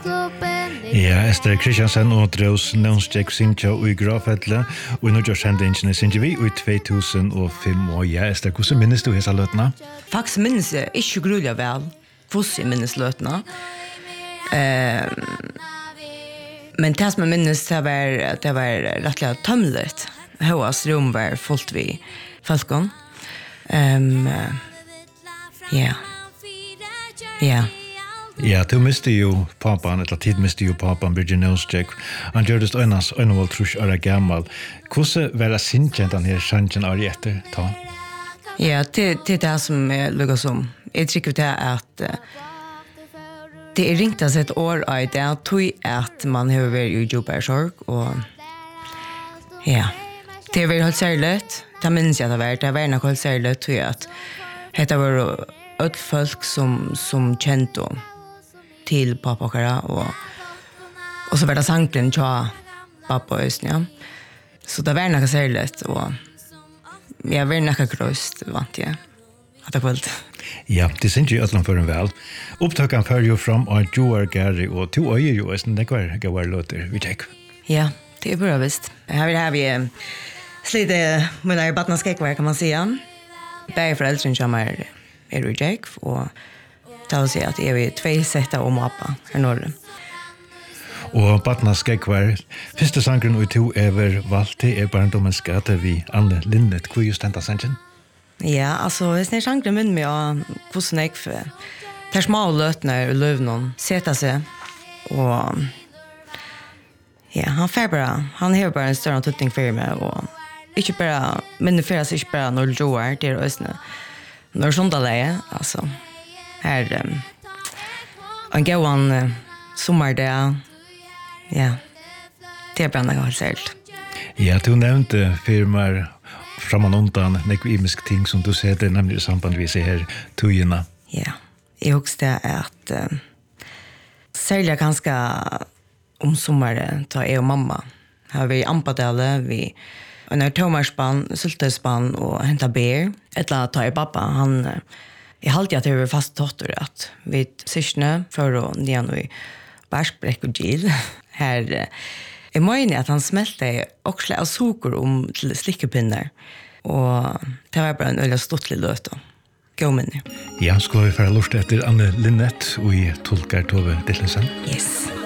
Ja, Esther Christiansen og Draus Nønsjek Sintja og i Grafettle, og nå gjør sendingene Sintja vi i 2005, og ja, Esther, hvordan minnes du hese løtene? Faktisk minnes jeg ikke grulig vel, hvordan jeg minnes løtene. Men det som jeg minnes, det var rettelig tømmeligt. Høyas rom var fullt vi folkene. Ja. Ja, du miste jo papan, eller tid miste jo papan, Birgit Nønsjek. Han gjør det øynevåld trus åra gammal. Hvordan var det sinnkjent han her sannsjen året etter ta? Ja, det det som jeg lukker som. Jeg trykker til at det ringt oss et år av det, jeg tror at man har vært i jobbersorg, og ja, det har vært helt særlig. Det minns jeg det har vært nok helt særlig, tror jeg at det var ett folk som kjente till pappa och så var det sanklen tja pappa östen, ja. Så det var något särskilt och jag var något gröst vant jag att kvällt. Ja, det syns ju att för en väl. Upptakan för ju från att Joar Gary och två öjer ju östen det går låter vi tek. Ja, det är bra visst. Här vi slite med där barnaskäckverk kan man säga. Bägge föräldrarna kommer är Jack och ta sig att är vi två sätta om pappa här norr. Og Batna Skegvar, første sangren og to valt til barndommens gata vi Anne Linnet. Hvor just denne sangen? Ja, altså, hvis jeg sangren minner meg av hvordan jeg tar små løtene og løvnene, setter seg, og ja, han har bare en større tutning for meg, og ikke bare, minner for seg ikke bare når det roer, det østene, når sondaleie, altså, her, en gåan sommerdag, ja, det brenner jeg helt. Ja, du nevnte firmaer framan undan nekvimisk ting som du ser det nemlig i samband vi ser her tøyene. Ja, jeg husker det at særlig ganske om sommeren tar jeg og mamma. Har vi ampadale, vi under tomarspann, sultespann og hentet ber. Etla tar jeg pappa, jeg halte at jeg var fast tåttur at vi syskene for å nyan og i Barsbrekk og Gil. Her, jeg mener at han smelte også av sukker til slikkepinner. Og det var bare en øyla stortlig løt og gå minne. Ja, skal vi fara lort etter Anne Linnet og i Tolkar Tove Dillesen? Yes.